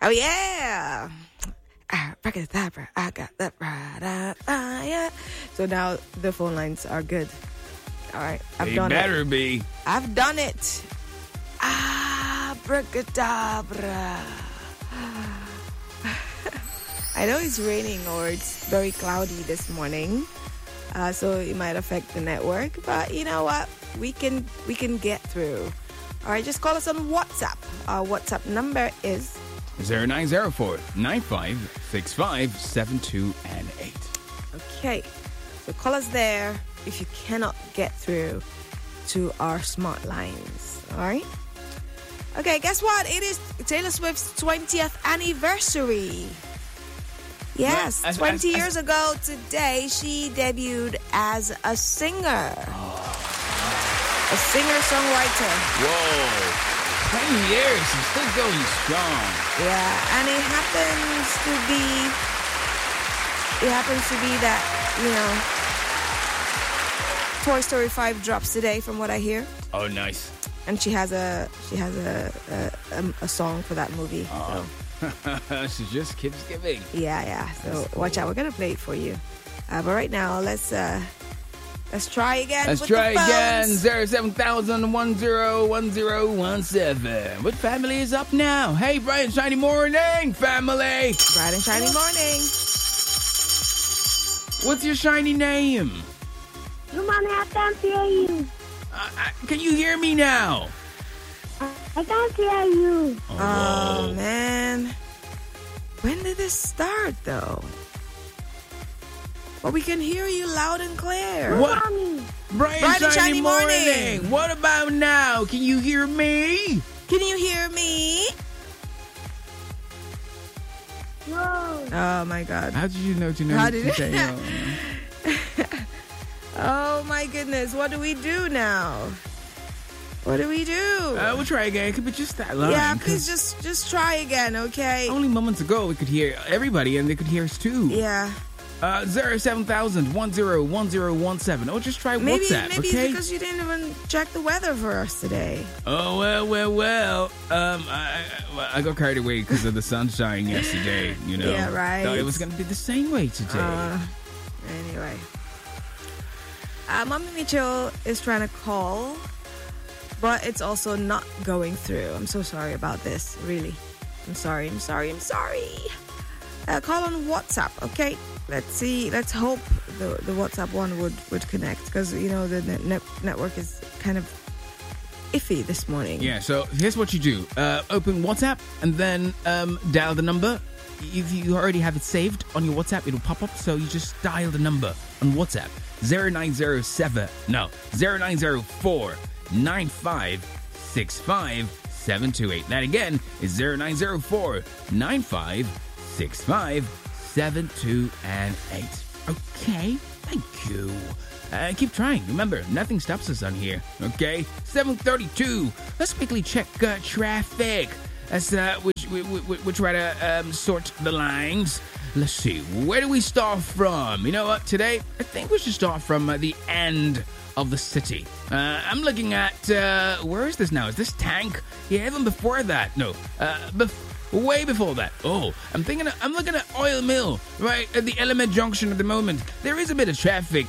Oh, yeah. Abracadabra, I got that right. Yeah. So now the phone lines are good. All right. I've done it. They better be. I've done it. Abracadabra. I know it's raining or it's very cloudy this morning. So it might affect the network. But you know what? We can get through. All right. Just call us on WhatsApp. Our WhatsApp number is 0904-9565-72 Okay, so call us there if you cannot get through to our smart lines. All right. Okay, guess what? It is Taylor Swift's 20th anniversary. Yes, 20 years ago today, she debuted as a singer. A singer-songwriter. Whoa. 20 years, she's still going strong. Yeah, and it happens to be that, you know, Toy Story 5 drops today from what I hear. Oh, nice. And she has a song for that movie. So. She just keeps giving. Yeah. So watch out. We're going to play it for you. But right now, let's try again. Let's try again. 070101017. What family is up now? Hey, bright and shiny morning, family. Bright and shiny morning. What's your shiny name? Mommy, I can't hear you. Can you hear me now? I can't hear you. Oh, man. When did this start, though? Well, we can hear you loud and clear. What? Mommy. Bright and shiny morning. What about now? Can you hear me? Can you hear me? No. Oh, my God. How did you know to know? How did say no? Oh, my goodness. What do we do now? What do we do? We'll try again. It could be just that line. Yeah, please just try again, okay? Only moments ago we could hear everybody and they could hear us too. Yeah. 070101017. Oh, just try maybe, WhatsApp, maybe okay? it's because you didn't even check the weather for us today. Oh, well. I got carried away because of the sunshine yesterday, you know. Yeah, right. Thought it was going to be the same way today. Anyway. Mommy Mitchell is trying to call, but it's also not going through. I'm so sorry about this, really. I'm sorry. Call on WhatsApp, okay? Let's see. Let's hope the WhatsApp one would connect because, you know, the network is kind of iffy this morning. Yeah, so here's what you do. Open WhatsApp and then dial the number. If you already have it saved on your WhatsApp, it'll pop up. So you just dial the number on WhatsApp. 0907-9565-728. That again is 0904-9565-728. Okay, thank you. Keep trying. Remember, nothing stops us on here. Okay, 7:32. Let's quickly check traffic. As we try to sort the lines. Let's see. Where do we start from? You know what? Today, I think we should start from the end of the city. I'm looking at where is this now? Is this Tank? Yeah, even before that. No. Way before that. Oh, I'm looking at Oil Mill, right at the Element Junction at the moment. There is a bit of traffic.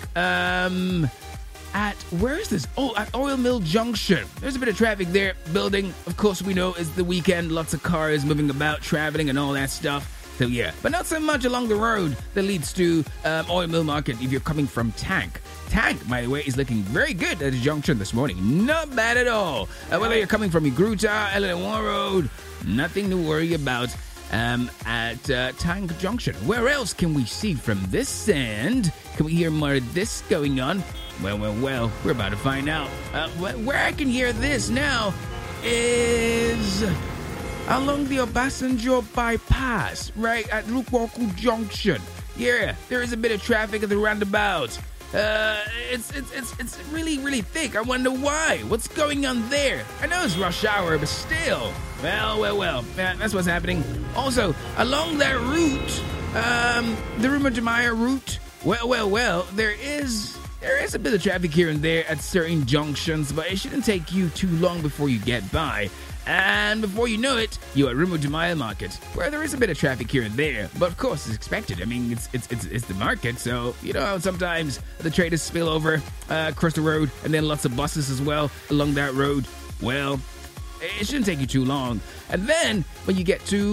Where is this? Oh, at Oil Mill Junction. There's a bit of traffic there building. Of course, we know it's the weekend. Lots of cars moving about, traveling, and all that stuff. So yeah, but not so much along the road that leads to Oil Mill Market if you're coming from Tank. Tank, by the way, is looking very good at the junction this morning. Not bad at all. Whether you're coming from Igruta, Eleanor Road, nothing to worry about at Tank Junction. Where else can we see from this end? Can we hear more of this going on? Well, we're about to find out. Where I can hear this now is along the Obasanjo bypass, right at Lukwaku Junction. Yeah, there is a bit of traffic at the roundabout. It's really, really thick. I wonder why. What's going on there? I know it's rush hour, but still. Well. That's what's happening. Also, along that route, the Ruma Jamaya route, well, there is a bit of traffic here and there at certain junctions, but it shouldn't take you too long before you get by. And before you know it, you are Rimwood to Mile Market, where there is a bit of traffic here and there, but of course it's expected. I mean, it's the market, so you know how sometimes the traders spill over across the road, and then lots of buses as well along that road. Well, it shouldn't take you too long. And then when you get to